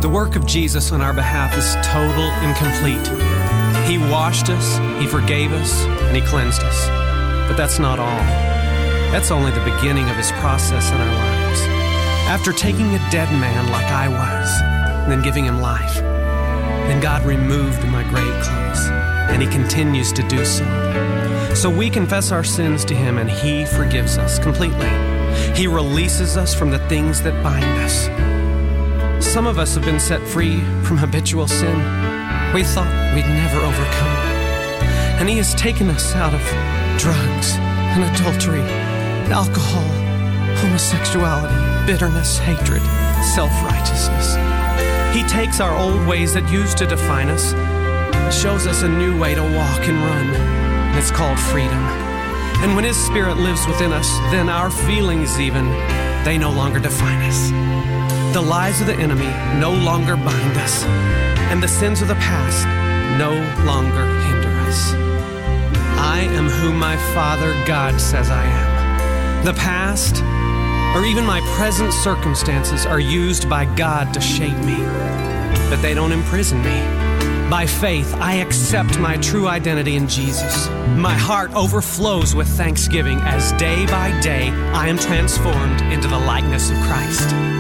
The work of Jesus on our behalf is total and complete. He washed us, He forgave us, and He cleansed us. But that's not all. That's only the beginning of His process in our lives. After taking a dead man like I was, and then giving him life, then God removed my grave clothes, and He continues to do so. So we confess our sins to Him, and He forgives us completely. He releases us from the things that bind us. Some of us have been set free from habitual sin we thought we'd never overcome. And He has taken us out of drugs and adultery, alcohol, homosexuality, bitterness, hatred, self-righteousness. He takes our old ways that used to define us, shows us a new way to walk and run, and it's called freedom. And when His Spirit lives within us, then our feelings even, they no longer define us. The lies of the enemy no longer bind us, and the sins of the past no longer hinder us. I am who my Father God says I am. The past, or even my present circumstances, are used by God to shape me, but they don't imprison me. By faith, I accept my true identity in Jesus. My heart overflows with thanksgiving as day by day I am transformed into the likeness of Christ.